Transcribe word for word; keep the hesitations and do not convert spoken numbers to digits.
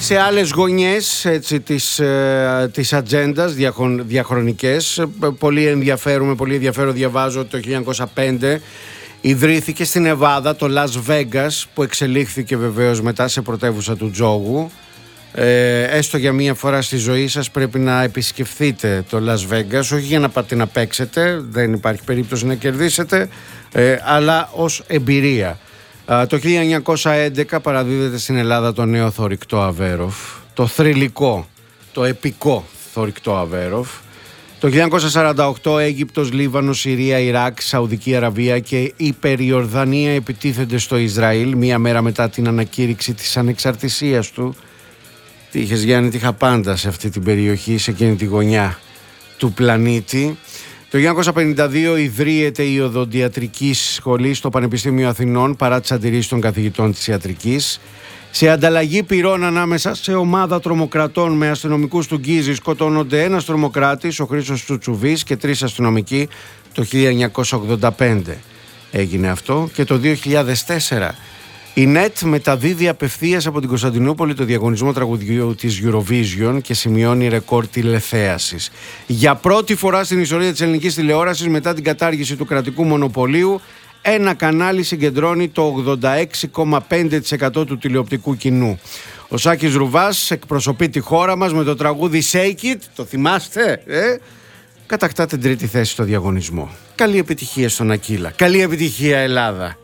σε άλλες γωνιές έτσι, της, ε, της ατζέντας διαχων, διαχρονικές. Πολύ ενδιαφέρον, πολύ ενδιαφέρον διαβάζω ότι το χίλια εννιακόσια πέντε ιδρύθηκε στην Νεβάδα το Las Vegas, που εξελίχθηκε βεβαίως μετά σε πρωτεύουσα του τζόγου. Ε, έστω για μία φορά στη ζωή σας πρέπει να επισκεφθείτε το Las Vegas, όχι για να πάτε να παίξετε, δεν υπάρχει περίπτωση να κερδίσετε, ε, αλλά ως εμπειρία. Ε, το χίλια εννιακόσια έντεκα παραδίδεται στην Ελλάδα το νέο θωρηκτό Αβέροφ, το θρυλικό, το επικό θωρηκτό Αβέροφ. Το χίλια εννιακόσια σαράντα οκτώ Αίγυπτος, Λίβανος, Συρία, Ιράκ, Σαουδική Αραβία και η Περιορδανία επιτίθενται στο Ισραήλ μία μέρα μετά την ανακήρυξη της ανεξαρτησίας του. Τι είχες, Γιάννη? Τι είχα πάντα σε αυτή την περιοχή, σε εκείνη τη γωνιά του πλανήτη. Το χίλια εννιακόσια πενήντα δύο ιδρύεται η Οδοντιατρική Σχολή στο Πανεπιστήμιο Αθηνών παρά τις αντιρρήσεις των καθηγητών της ιατρικής. Σε ανταλλαγή πυρών ανάμεσα σε ομάδα τρομοκρατών με αστυνομικούς του Γκίζη σκοτώνονται ένας τρομοκράτης, ο Χρήστος Τσουτσουβής, και τρεις αστυνομικοί το χίλια εννιακόσια ογδόντα πέντε. Έγινε αυτό. Και το δύο χιλιάδες τέσσερα η ΝΕΤ μεταδίδει απευθείας από την Κωνσταντινούπολη το διαγωνισμό τραγουδιού της Eurovision και σημειώνει ρεκόρ τηλεθέασης. Για πρώτη φορά στην ιστορία της ελληνικής τηλεόρασης, μετά την κατάργηση του κρατικού μονοπωλίου, ένα κανάλι συγκεντρώνει το ογδόντα έξι κόμμα πέντε τοις εκατό του τηλεοπτικού κοινού. Ο Σάκης Ρουβάς εκπροσωπεί τη χώρα μας με το τραγούδι Shake It, το θυμάστε, ε? Κατακτά την τρίτη θέση στο διαγωνισμό. Καλή επιτυχία στον Ακύλα. Καλή επιτυχία, Ελλάδα.